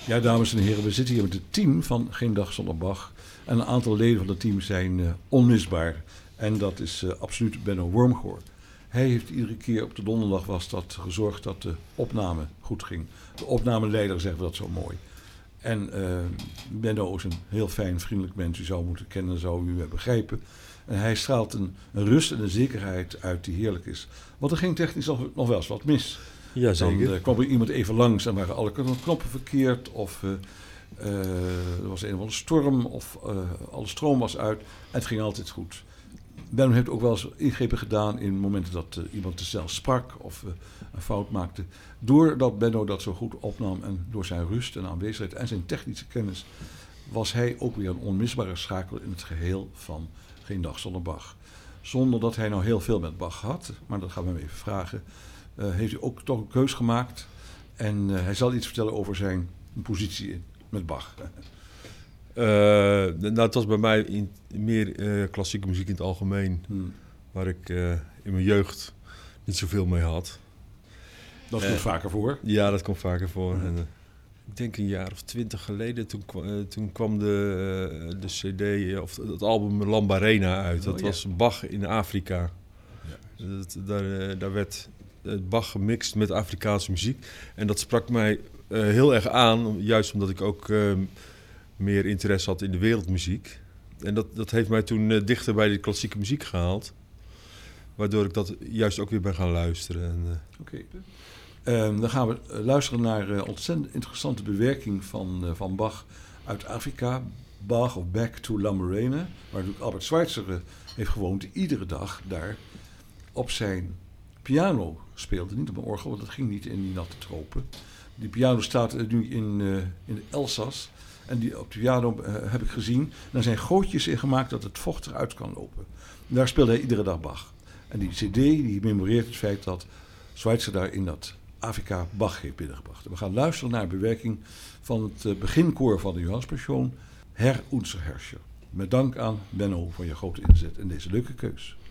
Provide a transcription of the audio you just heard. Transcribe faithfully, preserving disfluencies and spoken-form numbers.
Ja, dames en heren, we zitten hier met het team van Geen Dag Zonder Bach. En een aantal leden van het team zijn uh, onmisbaar. En dat is uh, absoluut Benno Wormgoor. Hij heeft iedere keer op de donderdag was dat gezorgd dat de opname goed ging. De opnameleider zeggen we dat zo mooi. En uh, Benno is een heel fijn, vriendelijk mens. U zou moeten kennen, zou u begrijpen. En hij straalt een, een rust en een zekerheid uit die heerlijk is. Want er ging technisch nog, nog wel eens wat mis. Ja, zeker. Dan uh, kwam er iemand even langs en waren alle knoppen verkeerd. Of uh, uh, er was een of andere storm. Of uh, alle stroom was uit. En het ging altijd goed. Benno heeft ook wel eens ingrepen gedaan in momenten dat uh, iemand te snel sprak of uh, een fout maakte. Doordat Benno dat zo goed opnam en door zijn rust en aanwezigheid en zijn technische kennis, was hij ook weer een onmisbare schakel in het geheel van Geen Dag Zonder Bach. Zonder dat hij nou heel veel met Bach had, maar dat gaan we hem even vragen, uh, heeft hij ook toch een keus gemaakt. En uh, hij zal iets vertellen over zijn positie met Bach. Uh, nou, het was bij mij in, meer uh, klassieke muziek in het algemeen, hmm. waar ik uh, in mijn jeugd niet zoveel mee had. Dat komt uh, vaker voor? Ja, dat komt vaker voor. Hmm. En, uh, ik denk een jaar of twintig geleden, toen, uh, toen kwam de, uh, de cd, uh, of het album Lambarena uit. Dat oh, ja. was Bach in Afrika. Ja. Dat, daar, uh, daar werd Bach gemixt met Afrikaanse muziek. En dat sprak mij uh, heel erg aan, juist omdat ik ook Uh, meer interesse had in de wereldmuziek. En dat, dat heeft mij toen uh, dichter bij de klassieke muziek gehaald. Waardoor ik dat juist ook weer ben gaan luisteren. En, uh... Oké. Okay. Um, dan gaan we uh, luisteren naar een uh, ontzettend interessante bewerking van, uh, van Bach uit Afrika. Bach of Back to Lambarena. Waar natuurlijk Albert Schweitzer uh, heeft gewoond. Die iedere dag daar op zijn piano speelde. Niet op een orgel, want dat ging niet in die natte tropen. Die piano staat uh, nu in, uh, in de Elzas. En die op de piano uh, heb ik gezien. Daar zijn gootjes in gemaakt dat het vocht eruit kan lopen. En daar speelde hij iedere dag Bach. En die cd die memoreert het feit dat Schweitzer daar in dat Afrika Bach heeft binnengebracht. En we gaan luisteren naar een bewerking van het uh, beginkoor van de Johanspassion, Herr unser Herrscher. Met dank aan Benno voor je grote inzet in deze leuke keus.